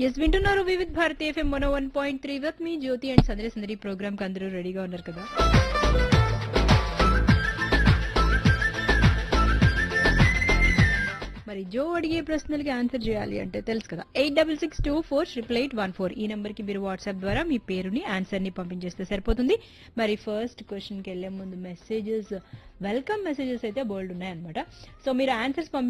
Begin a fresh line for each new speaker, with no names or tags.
Yes వింటున్నారు Vividh Bharati FM 101.3 with me Jyothi and సందడి సందడి ప్రోగ్రామ్ కి అందరూ రెడీగా ఉన్నారు కదా. మరి జో అడిగే ప్రశ్నలకి ఆన్సర్ చేయాలి అంటే తెలుసు కదా 8662488814 ఈ నెంబర్ కి మీరు వాట్సాప్ ద్వారా మీ పేరుని ఆన్సర్ ని పంపించేస్తే సరిపోతుంది. మరి ఫస్ట్ క్వశ్చన్ కి వెళ్లే ముందు మెసేజెస్ వెల్కమ్ మెసేజెస్ అయితే బోల్డ్ ఉన్నాయి అనమాట. సో మీరు ఆన్సర్స్